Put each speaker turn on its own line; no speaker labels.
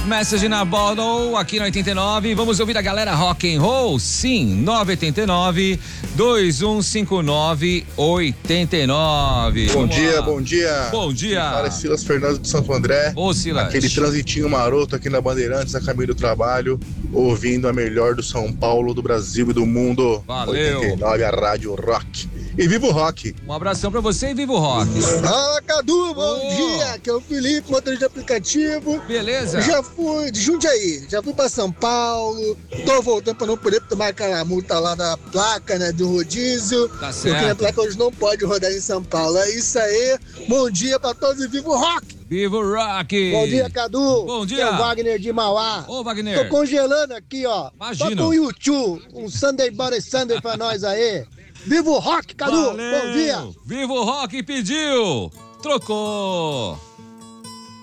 Message na Bottle, aqui na 89. Vamos ouvir a galera rock and roll? Sim, 989-2159-89.
Bom dia, bom dia.
Bom dia.
Para Silas Fernandes de Santo André.
Ô, Silas.
Aquele transitinho maroto aqui na Bandeirantes, a caminho do trabalho, ouvindo a melhor do São Paulo, do Brasil e do mundo.
Valeu.
89, a Rádio Rock. E viva o rock!
Um abração pra você e viva o rock.
Fala, Cadu, bom dia, aqui é o Felipe, motorista de aplicativo.
Beleza?
Já fui de Jundiaí, já fui pra São Paulo, tô voltando pra não poder tomar aquela multa lá da placa, né, do rodízio.
Tá certo.
Porque a placa hoje não pode rodar em São Paulo. É isso aí, bom dia pra todos e viva o rock!
Viva o rock!
Bom dia, Cadu!
Bom dia!
É o Wagner de Mauá.
Ô, Wagner!
Tô congelando aqui, ó.
Imagina.
Toca um YouTube, um Sunday Body Sunday pra nós aí. Viva o rock, Cadu!
Valeu.
Bom dia!
Viva o rock pediu! Trocou!